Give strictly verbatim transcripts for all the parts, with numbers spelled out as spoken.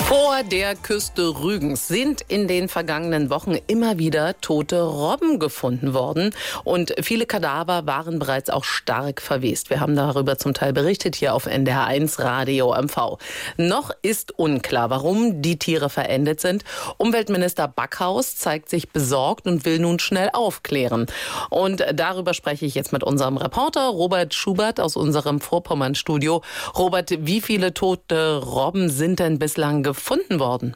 Vor der Küste Rügens sind in den vergangenen Wochen immer wieder tote Robben gefunden worden. Und viele Kadaver waren bereits auch stark verwest. Wir haben darüber zum Teil berichtet hier auf N D R eins Radio M V. Noch ist unklar, warum die Tiere verendet sind. Umweltminister Backhaus zeigt sich besorgt und will nun schnell aufklären. Und darüber spreche ich jetzt mit unserem Reporter Robert Schubert aus unserem Vorpommern-Studio. Robert, wie viele tote Robben sind denn bislang gefunden worden?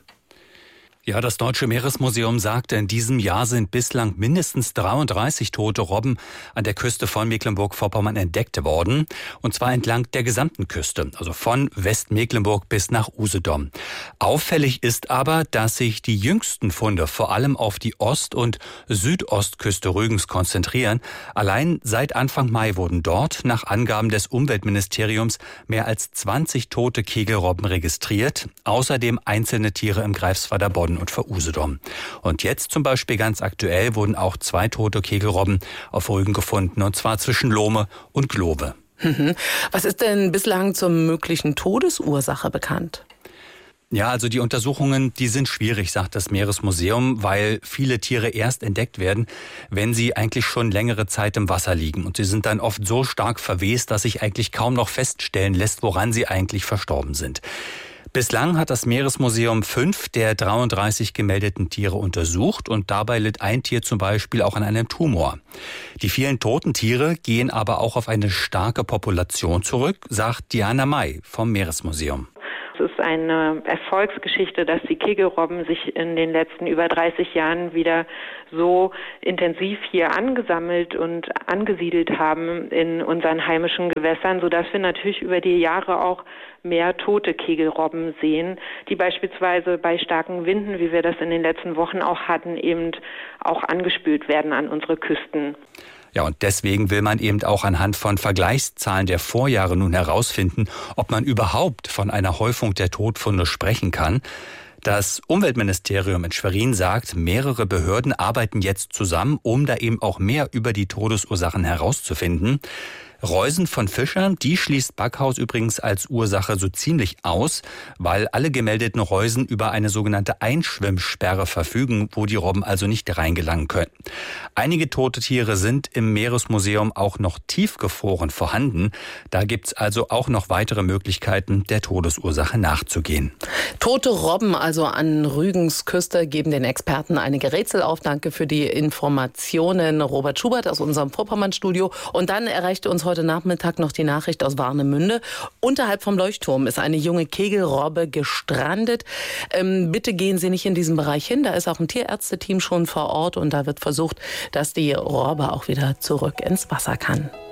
Ja, das Deutsche Meeresmuseum sagte, in diesem Jahr sind bislang mindestens dreiunddreißig tote Robben an der Küste von Mecklenburg-Vorpommern entdeckt worden. Und zwar entlang der gesamten Küste, also von Westmecklenburg bis nach Usedom. Auffällig ist aber, dass sich die jüngsten Funde vor allem auf die Ost- und Südostküste Rügens konzentrieren. Allein seit Anfang Mai wurden dort nach Angaben des Umweltministeriums mehr als zwanzig tote Kegelrobben registriert. Außerdem einzelne Tiere im Greifswalder Bodden und vor Usedom. Und jetzt zum Beispiel ganz aktuell wurden auch zwei tote Kegelrobben auf Rügen gefunden, und zwar zwischen Lohme und Glowe. Was ist denn bislang zur möglichen Todesursache bekannt? Ja, also die Untersuchungen, die sind schwierig, sagt das Meeresmuseum, weil viele Tiere erst entdeckt werden, wenn sie eigentlich schon längere Zeit im Wasser liegen. Und sie sind dann oft so stark verwest, dass sich eigentlich kaum noch feststellen lässt, woran sie eigentlich verstorben sind. Bislang hat das Meeresmuseum fünf der dreiunddreißig gemeldeten Tiere untersucht und dabei litt ein Tier zum Beispiel auch an einem Tumor. Die vielen toten Tiere gehen aber auch auf eine starke Population zurück, sagt Diana May vom Meeresmuseum. Es ist eine Erfolgsgeschichte, dass die Kegelrobben sich in den letzten über dreißig Jahren wieder so intensiv hier angesammelt und angesiedelt haben in unseren heimischen Gewässern, sodass wir natürlich über die Jahre auch mehr tote Kegelrobben sehen, die beispielsweise bei starken Winden, wie wir das in den letzten Wochen auch hatten, eben auch angespült werden an unsere Küsten. Ja, und deswegen will man eben auch anhand von Vergleichszahlen der Vorjahre nun herausfinden, ob man überhaupt von einer Häufung der Todfunde sprechen kann. Das Umweltministerium in Schwerin sagt, mehrere Behörden arbeiten jetzt zusammen, um da eben auch mehr über die Todesursachen herauszufinden. Reusen von Fischern, die schließt Backhaus übrigens als Ursache so ziemlich aus, weil alle gemeldeten Reusen über eine sogenannte Einschwimmsperre verfügen, wo die Robben also nicht reingelangen können. Einige tote Tiere sind im Meeresmuseum auch noch tiefgefroren vorhanden. Da gibt's also auch noch weitere Möglichkeiten, der Todesursache nachzugehen. Tote Robben also an Rügens Küste geben den Experten einige Rätsel auf. Danke für die Informationen, Robert Schubert aus unserem Vorpommern-Studio. Und dann erreichte uns heute Heute Nachmittag noch die Nachricht aus Warnemünde. Unterhalb vom Leuchtturm ist eine junge Kegelrobbe gestrandet. Ähm, bitte gehen Sie nicht in diesen Bereich hin. Da ist auch ein Tierärzteteam schon vor Ort und da wird versucht, dass die Robbe auch wieder zurück ins Wasser kann.